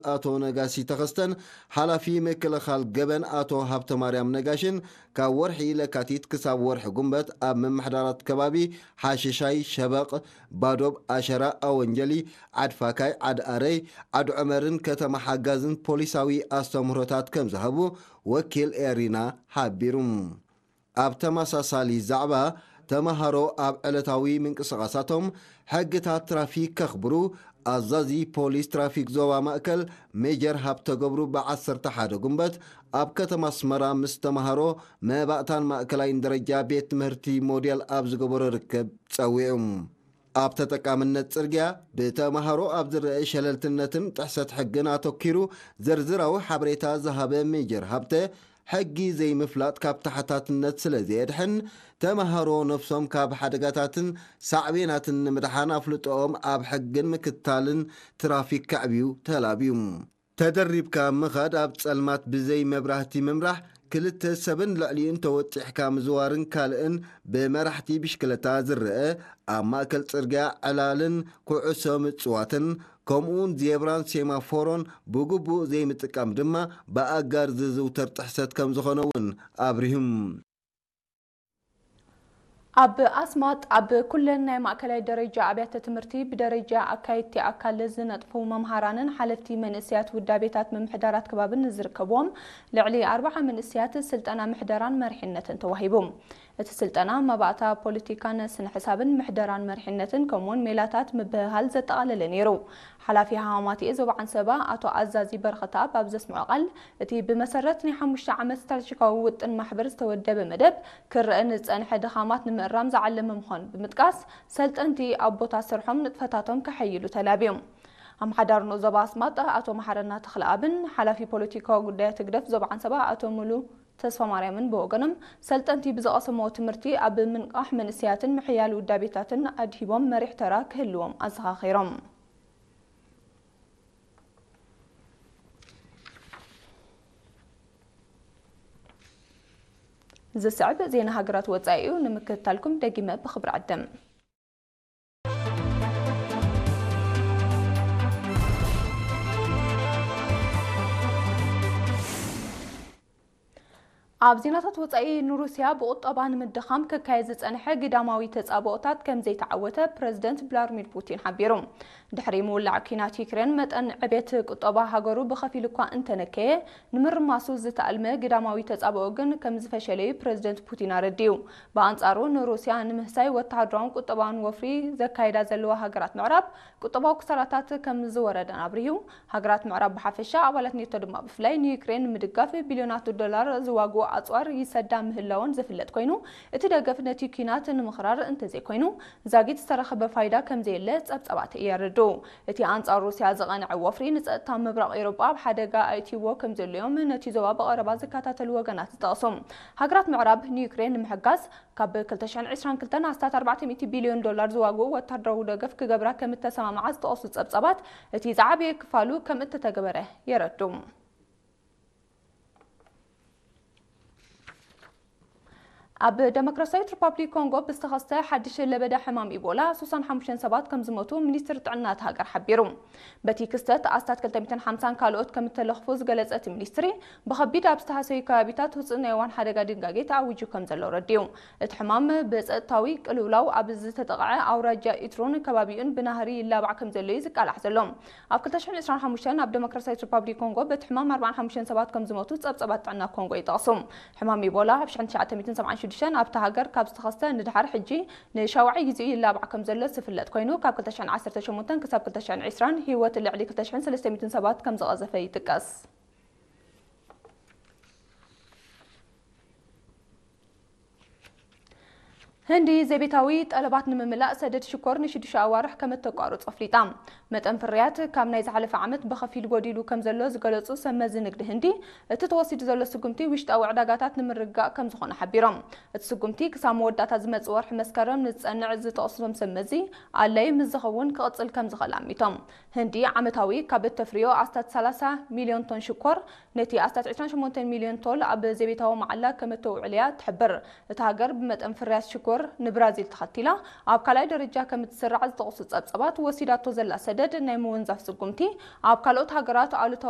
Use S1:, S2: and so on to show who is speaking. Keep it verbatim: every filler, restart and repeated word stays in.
S1: አቶ ነጋሲ ተኸስተን ሓላፊ ምክልኻል ገበን አቶ ሃብተ ማርያም ነጋሽን ካብ ወርሒ ለካቲት ክሳብ ወርሒ ጉንበት ኣብ መማሕዳራት ከባቢ ሓሽሻይ ሸበቕ ባዶብ ኣሸራ ኣወንጀሊ ዓድፋካይ ዓድኣረይ ዓድ ዑመርን ከተማ ሓጋዝን ፖሊሳዊ ኣስተምህሮታት ከም ዝሃቡ ወኪል ኤሪና ሓቢሩ ኣብ ተመሳሳሊ ዛዕባ ተማሃሮ ኣብ ዕለታዊ ምንቅስቓሳቶም ሕግታት ትራፊክ ከኽብሩ አዛዚ ፖሊስ ትራፊክ ዞባ ማእከል ሜጀር ሃብተ ገብሩ በዓሰርተ ሓደ ጉንበት ኣብ ከተማ አስመራ ምስ ተማሃሮ መባእታን ማእከላይን ደረጃ ቤት ትምህርቲ ሞዴል ኣብ ዝገበሮ ርክብ ፀዊዑም ኣብ ተጠቃምነት ጽርግያ ብተማሃሮ ኣብ ዝረአ ሸለልትነትን ጥሕሰት ሕግን ኣተኪሩ ዝርዝራዊ ሓበሬታ ዝሃበ ሜጀር ሃብተ ሕጊ ዘይምፍላጥ ካብ ታሕታትነት ስለ ዘየድሕን ተማሃሮ ነፍሶም ካብ ሓደጋታትን ሳዕቤናትን ንምድሓን ኣፍልጦኦም ኣብ ሕግን ምክታልን ትራፊክ ከዕብዩ ተላብዩ ተደሪብካ ምኻድ ኣብ ጸልማት ብዘይ መብራህቲ ምምራሕ ክልተ ሰብን ልዕሊኡን ተወጢሕካ ምዝዋርን ካልእን ብመራሕቲ ብሽክለታ ዝርአ ኣብ ማእከል ጽርግያ ዕላልን ኩዕሶ ምጽዋትን ከምኡን ዜብራን ሴማፎሮን ብግቡእ ዘይምጥቃም ድማ ብኣጋር ዝዝውተር ጥሕሰት ከም ዝኾነውን ኣብሪሁም
S2: ኣብ ኣስማጥ ኣብ ኩለን ናይ ማእከላይ ደረጃ ኣብያተ ትምህርቲ ብደረጃ ኣካይድቲ ኣካል ዝነጥፉ መምሃራንን ሓለፍቲ መንእስያት ውዳቤታት ምምሕዳራት ከባብን ዝርከብዎም ልዕሊ ኣርባዓ መንእስያት ስልጠና ምሕደራን መርሒነትን ተዋሂቦም እቲ ስልጠና መባእታ ፖለቲካን ስነ ሕሳብን ምሕደራን መርሒነትን ከምኡውን ሜላታት ምብህሃል ዘጠቓለለ ነይሩ ሓላፊ ሃዋማቲ ዞባ ዓንሰባ አቶ ኣዛዚ በረኸታ ኣብ ዘስምዑ ቃል እቲ ብመሰረት ናይ ሓሙሽተ ዓመት ስትራቴጂካዊ ውጥን ማሕበር ዝተወደበ መደብ ክርአን ዝጸንሐ ድኻማት ንምእራም ዝዓለመ ምዃኑ ብምጥቃስ ሰልጠንቲ ኣብ ቦታ ስርሖም ንጥፈታቶም ከሐይሉ ተላብዮም ኣምሓዳር ዞባ ኣስማጥ አቶ መሓረና ተኽለኣብን ሓላፊ ፖለቲካዊ ጉዳያት ትግደፍ ዞባ ዓንሰባ አቶ ሙሉ ተስፋ ማርያምን በወገኖም ሰልጠንቲ ብዝቐሰመዎ ትምህርቲ ኣብ ምንቃሕ መንእስያትን ምሕያል ውዳቤታትን ኣድሂቦም መሪሕ ተራ ክህልዎም ኣዘኻኺሮም زسعب زين هاجرات وصايو نمكتالكم دقيمة بخبر عدم ኣብ ዜናታት ወጻኢ ንሩስያ ብቁጠባን ምድኻም ከካይዝ ጸንሐ ግዳማዊ ተጻብኦታት ከም ዘይተዓወተ ፕሬዝደንት ቭላድሚር ፑቲን ሓቢሩ ድሕሪ ምውላዕ ኩናት ዩክሬን መጠን ዕቤት ቁጠባ ሃገሩ ብኸፊል እኳ እንተነከየ ንምርማሱ ዝተኣልመ ግዳማዊ ተጻብኦ ግን ከም ዝፈሸለዩ ፕሬዝደንት ፑቲን ኣረዲዩ ብኣንጻሩ ንሩስያ ንምህሳይ ወተሃደራውን ቁጠባውን ወፍሪ ዘካይዳ ዘለዋ ሃገራት ምዕራብ ቁጠባዊ ክሳራታት ከም ዝወረደን ኣብርሂቡ ሃገራት ምዕራብ ብሓፈሻ ኣባላት ኔቶ ድማ ብፍላይ ንዩክሬን ምድጋፍ ቢልዮናት ዶላር ዝዋግኡ ኣጽዋር ይሰዳ ምህላውን ዝፍለጥ ኮይኑ እቲ ደገፍ ነቲ ኩናት ንምኽራር እንተዘይ ኮይኑ ዛጊት ዝተረኸበ ፋይዳ ከም ዘየለ ጸብጸባት የርዱ እቲ ኣንጻር ሩስያ ዘቐንዐ ወፍሪ ንጸጥታ ምብራቕ ኤውሮጳ ኣብ ሓደጋ ኣይቲዎ ከም ዘለዮም ነቲ ዞባ በቐረባ ዝከታተሉ ወገናት ዝጠቕሶም ሃገራት ምዕራብ ንዩክሬን ንምሕጋዝ ካብ ክልተ ሽሕን ዒስራን ክልተን ኣስታት ኣርባዕተ ሚእቲ ቢልዮን ዶላር ዝዋግኡ ወተሃደራዊ ደገፍ ክገብራ ከም እተሰማምዓ ዝጠቕሱ ጸብጸባት እቲ ዝዓበየ ክፋሉ ከም እተተገበረ የረዱ ኣብ ዲሞክራሲያዊት ሪፓብሊክ ኮንጎ ብዝተኸስተ ሓድሽ ለበዳ ሕማም ኢቦላ ሶስት መቶ ሓሙሽተ ሰባት ከም ዝሞቱ ሚኒስትር ጥዕና ሃገር ሓቢሩ በቲ ክስተት ኣስታት ክልተ ሚእቲ ሓምሳ ካልኦት ከም ተለኽፉ ዝገለጸት ሚኒስትሪ ብኸቢድ ኣብ ዝተሃሰዩ ከባቢታት ውፅእ ናይ እዋን ሓደጋ ድንጋጌ ተዓዊጁ ከም ዘሎ ረዲዩ እቲ ሕማም ብፀጥታዊ ቅልውላው ኣብ ዝተጠቕዐ ኣውራጃ ኢትሮን ከባቢኡን ብናህሪ ይላባዕ ከም ዘሎ እዩ ዝቃላሕ ዘሎ ኣብ ክልተ ሽሕን ዒስራን ሓሙሽተን ኣብ ዲሞክራሲያዊት ሪፓብሊክ ኮንጎ በቲ ሕማም ኣርባዓን ሓሙሽተን ሰባት ከም ዝሞቱ ጸብጸባት ጥዕና ኮንጎ ይጠቕሱ ሕማም ኢቦላ ኣብ ሽሕን ትሽዓተ ሚእትን ሰብዓን ሽዱሽተን ኣብ ተሃገር ካብ ዝተኸስተ ንድሓር ሕጂ ንሻውዓይ ግዜ ይላባዕ ከም ዘሎ ዝፍለጥ ኮይኑ ካብ ክልተ ሽሕን ዓሰርተ ሸሞንተ ክሳብ ክልተ ሽሕን ዒስራን ህይወት ልዕሊ ክልተ ሽሕን ሰለስተ ሚእትን ሰባት ከም ዝቐዘፈ ይጥቀስ هندي زبيتاوي طلبات نمملاء سدد شكر نشدش أوارح كم التقارض أفريقيا متن فريات كم نايز على فعمت بخفيل جوديلو كم زلوا زقلصو سمز نقد هندي تتواصل زلوا سقمتي وشت أو عداقات نمرجع كم زخون حبيرم السقمتي كسامو داتا زمت صور مسكرم نتصنع زت أصلا سمزي على مزخون كأصل كم زخل عميتهم هندي عمتاوي كبت تفريو عستات ثلاثة مليون طن شكر نتي عستات عشرين شمونتين مليون طول عب زبيتاو معلا كم التوعية تحبر تهاجر بمتن فريات شكر ኢኳዶር ንብራዚል ተኸቲላ ኣብ ካልኣይ ደረጃ ከም እትስራዕ ዝተቕሱ ጸብጸባት ወሲዳቶ ዘላ ሰደድ ናይ ምውንዛፍ ጽጉምቲ ኣብ ካልኦት ሃገራት ኣሉታዊ